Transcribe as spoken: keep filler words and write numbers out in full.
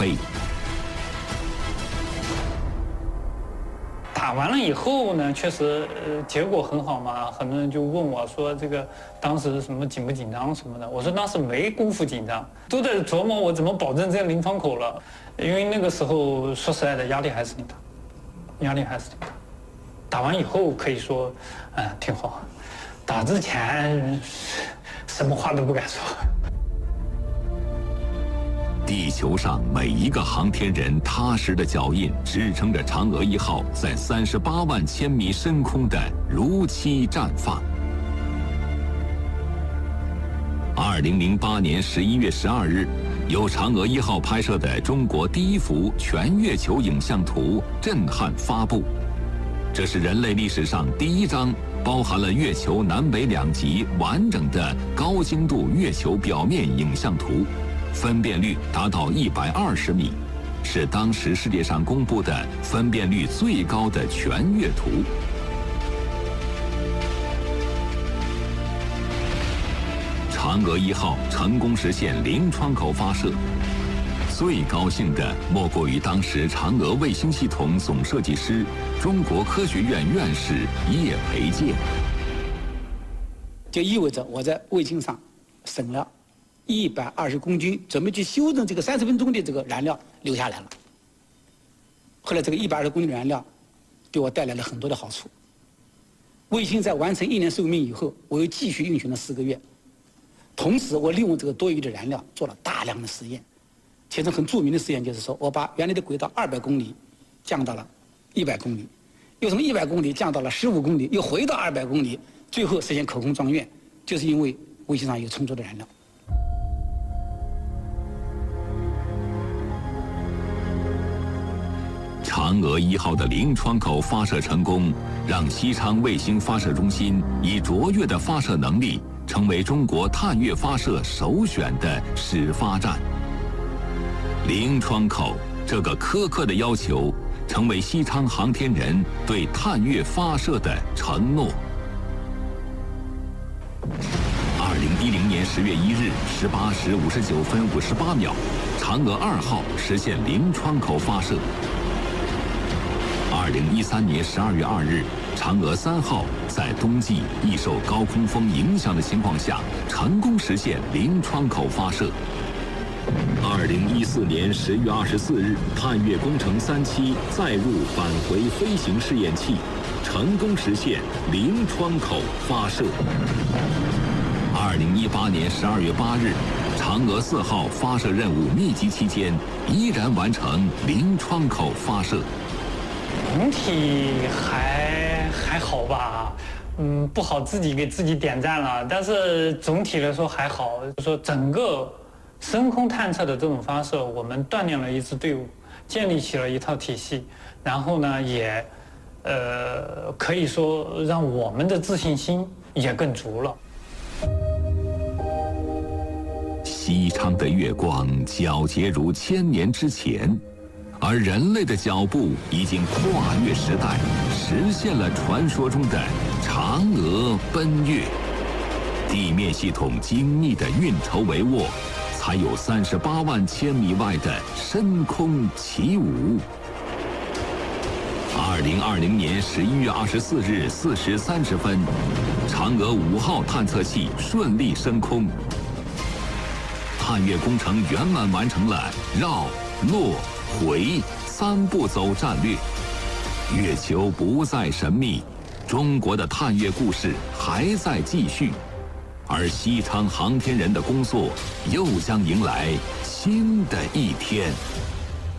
备。 打完了以后呢，确实呃结果很好嘛，很多人就问我说这个当时什么紧不紧张什么的，我说当时没工夫紧张，都在琢磨我怎么保证这个临窗口了，因为那个时候说实在的压力还是挺大，压力还是挺大。打完以后可以说，嗯、呃、挺好，打之前什么话都不敢说。 地球上每一个航天人踏实的脚印，支撑着嫦娥一号在三十八万千米深空的如期绽放。二零零八年十一月十二日，由嫦娥一号拍摄的中国第一幅全月球影像图震撼发布。这是人类历史上第一张包含了月球南北两极完整的高精度月球表面影像图。分辨率达到一百二十米，是当时世界上公布的分辨率最高的全月图。嫦娥一号成功实现零窗口发射，最高兴的莫过于当时嫦娥卫星系统总设计师、中国科学院院士叶培建。 就意味着我在卫星上省了一百二十公斤，准备去修正这个三十分钟的这个燃料留下来了。后来这个一百二十公斤的燃料对我带来了很多的好处。卫星在完成一年寿命以后，我又继续运行了四个月。同时，我利用这个多余的燃料做了大量的实验。其中很著名的实验就是说，我把原来的轨道二百公里降到了一百公里，又从一百公里降到了十五公里，又回到二百公里，最后实现可控装运，就是因为卫星上有充足的燃料。 嫦娥一号的零窗口发射成功，让西昌卫星发射中心以卓越的发射能力，成为中国探月发射首选的始发站。零窗口这个苛刻的要求，成为西昌航天人对探月发射的承诺。二零一零年十月一日十八时五十九分五十八秒，嫦娥二号实现零窗口发射。二零一三年十二月二日，嫦娥三号在冬季易受高空风影响的情况下，成功实现零窗口发射。二零一四年十月二十四日，探月工程三期载入返回飞行试验器，成功实现零窗口发射。二零一八年十二月八日，嫦娥四号发射任务密集期间，依然完成零窗口发射。 总体还还好吧，嗯，不好自己给自己点赞了，但是总体来说还好。就说整个深空探测的这种发射，我们锻炼了一支队伍，建立起了一套体系，然后呢，也呃可以说让我们的自信心也更足了。 西昌的月光皎洁如千年之前。而人类的脚步已经跨越时代，实现了传说中的嫦娥奔月。地面系统精密的运筹帷幄，才有三十八万千米外的深空起舞。二零二零年十一月二十四日四时三十分，嫦娥五号探测器顺利升空，探月工程圆满完成了绕、落、回三步走战略。月球不再神秘，中国的探月故事还在继续，而西昌航天人的工作又将迎来新的一天。